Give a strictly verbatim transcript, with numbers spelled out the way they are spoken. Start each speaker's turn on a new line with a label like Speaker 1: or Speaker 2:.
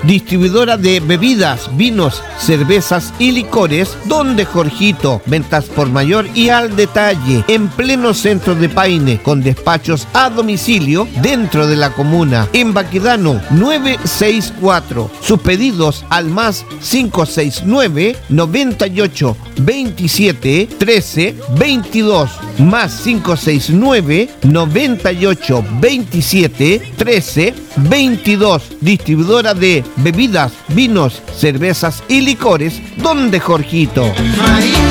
Speaker 1: distribuidora de bebidas, vinos, cervezas y licores, donde Jorgito, ventas por mayor y al detalle, en pleno centro de Paine, con despachos a domicilio dentro de la comuna, en Baquedano nueve seis cuatro. Sus pedidos al más cinco seis nueve, noventa y ocho, veintisiete, trece, veintidós, más cinco seis nueve, noventa y ocho, veintisiete, trece, veintidós. Distribuidora de bebidas, vinos, cervezas y licores, donde Jorgito.